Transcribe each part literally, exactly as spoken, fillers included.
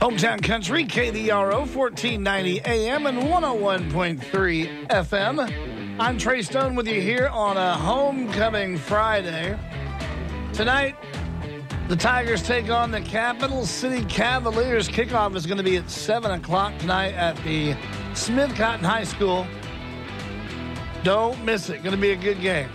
Hometown Country, K D R O, fourteen ninety A M and one oh one point three F M. I'm Trey Stone with you here on a Homecoming Friday. Tonight, the Tigers take on the Capital City Cavaliers. Kickoff is going to be at seven o'clock tonight at the Smith Cotton High School. Don't miss it. Going to be a good game.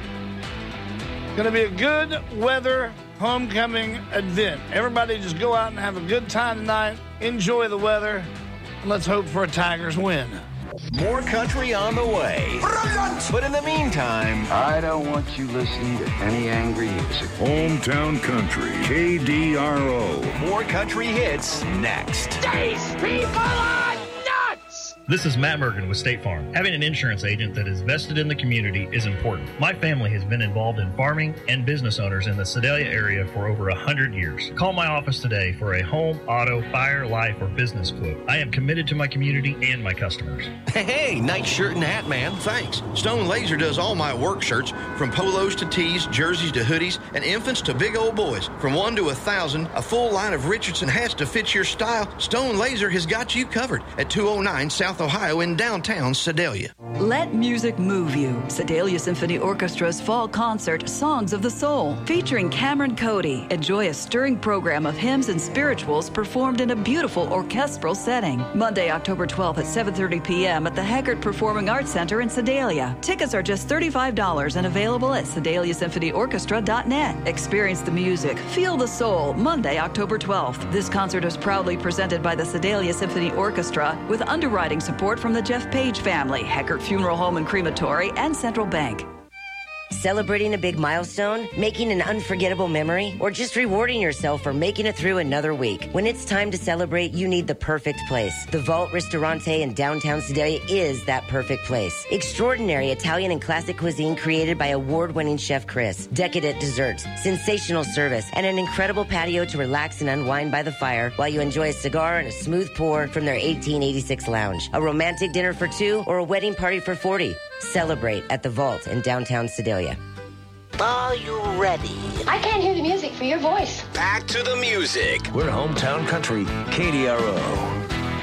Going to be a good weather homecoming event. Everybody just go out and have a good time tonight. Enjoy the weather. And let's hope for a Tigers win. More country on the way. Brilliant! But in the meantime, I don't want you listening to any angry music. Hometown Country, K D R O. More country hits next. These people are nuts! This is Matt Mergen with State Farm. Having an insurance agent that is vested in the community is important. My family has been involved in farming and business owners in the Sedalia area for over one hundred years. Call my office today for a home, auto, fire, life, or business quote. I am committed to my community and my customers. Hey, nice shirt and hat, man. Thanks. Stone Laser does all my work shirts, from polos to tees, jerseys to hoodies, and infants to big old boys. From one to a thousand, a full line of Richardson hats to fit your style. Stone Laser has got you covered at two oh nine South Ohio in downtown Sedalia. Let music move you. Sedalia Symphony Orchestra's fall concert, Songs of the Soul, featuring Cameron Cody. Enjoy a stirring program of hymns and spirituals performed in a beautiful orchestral setting. Monday, October twelfth at seven thirty p.m. at the Heckert Performing Arts Center in Sedalia. Tickets are just thirty-five dollars and available at sedalia symphony orchestra dot net. Experience the music, feel the soul. Monday, October twelfth. This concert is proudly presented by the Sedalia Symphony Orchestra with underwriting support from the Jeff Page family, Heckert Funeral Home and Crematory, and Central Bank. Celebrating a big milestone, making an unforgettable memory, or just rewarding yourself for making it through another week. When it's time to celebrate, you need the perfect place. The Vault Ristorante in downtown Sedalia is that perfect place. Extraordinary Italian and classic cuisine created by award-winning chef Chris. Decadent desserts, sensational service, and an incredible patio to relax and unwind by the fire while you enjoy a cigar and a smooth pour from their eighteen eighty-six lounge. A romantic dinner for two or a wedding party for forty. Celebrate at the Vault in downtown Sedalia. Are you ready? I can't hear the music for your voice. Back to the music. We're Hometown Country, K D R O.